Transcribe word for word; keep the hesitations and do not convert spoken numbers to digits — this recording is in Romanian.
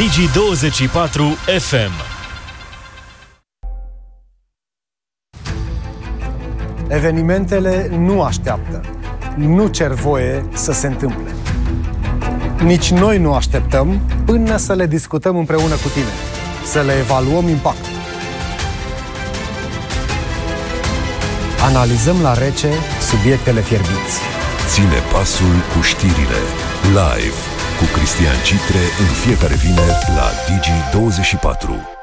Digi douăzeci și patru F M. Evenimentele nu așteaptă, nu cer voie să se întâmple. Nici noi nu așteptăm până să le discutăm împreună cu tine, să le evaluăm impactul. Analizăm la rece subiectele fierbinți. Ține pasul cu știrile. Live cu Cristian Citre în fiecare vineri la Digi douăzeci și patru.